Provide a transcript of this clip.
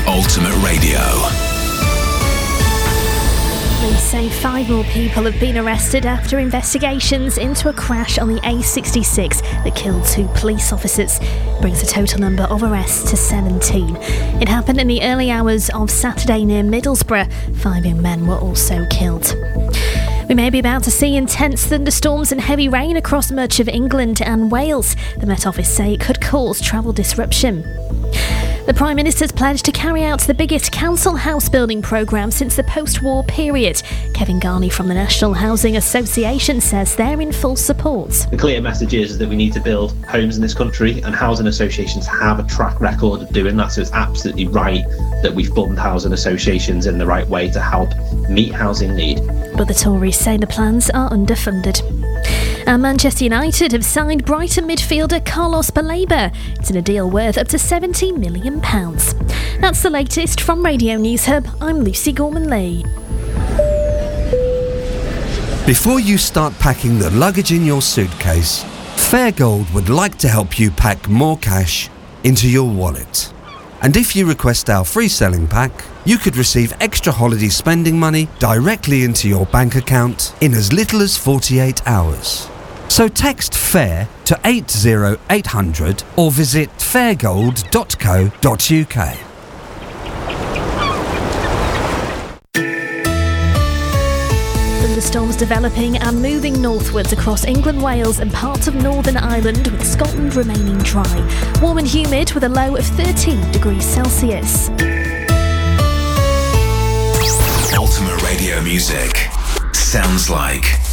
Ultimate Radio. Police say 5 more people have been arrested after investigations into a crash on the A66 that killed 2 police officers. It brings the total number of arrests to 17. It happened in the early hours of Saturday near Middlesbrough. 5 young men were also killed. We may be about to see intense thunderstorms and heavy rain across much of England and Wales. The Met Office say it could cause travel disruption. The Prime Minister's pledged to carry out the biggest council house building programme since the post-war period. Kevin Garney from the National Housing Association says they're in full support. The clear message is that we need to build homes in this country, and housing associations have a track record of doing that, so it's absolutely right that we fund housing associations in the right way to help meet housing need. But the Tories say the plans are underfunded. And Manchester United have signed Brighton midfielder Carlos Baleba. It's in a deal worth up to £70 million. That's the latest from Radio News Hub. I'm Lucy Gorman-Lee. Before you start packing the luggage in your suitcase, Fairgold would like to help you pack more cash into your wallet. And if you request our free selling pack, you could receive extra holiday spending money directly into your bank account in as little as 48 hours. So text FAIR to 80800 or visit fairgold.co.uk. Thunderstorms developing and moving northwards across England, Wales and parts of Northern Ireland, with Scotland remaining dry. Warm and humid with a low of 13 degrees Celsius. Ultimate Radio music sounds like